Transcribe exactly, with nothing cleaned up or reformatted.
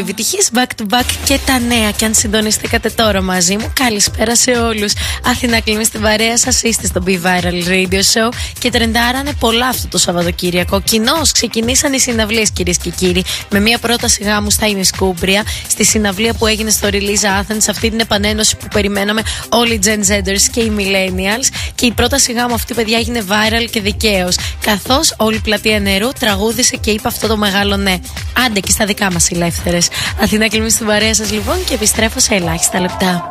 Επιτυχίες back to back και τα νέα. Και αν συντονιστήκατε τώρα μαζί μου, καλησπέρα σε όλους. Αθηνά Κλίμη στην παρέα σας, είστε στο Be Viral Radio Show και τρεντάρανε πολλά αυτό το Σαββατοκύριακο. Κοινώς ξεκινήσαν οι συναυλίες, κυρίες και κύριοι, με μια πρόταση γάμου στα Ημισκούμπρια, στη συναυλία που έγινε στο Release Athens, αυτή την επανένωση που περιμέναμε όλοι οι Gen Zers και οι Millennials. Και η πρόταση γάμου αυτή, παιδιά, έγινε viral και δικαίως. Καθώς όλη η πλατεία νερού τραγούδισε και είπε αυτό το μεγάλο ναι. Άντε και στα δικά μας ελεύθερες. Αθηνά Κλίμη στην παρέα σας λοιπόν και επιστρέφω σε ελάχιστα λεπτά.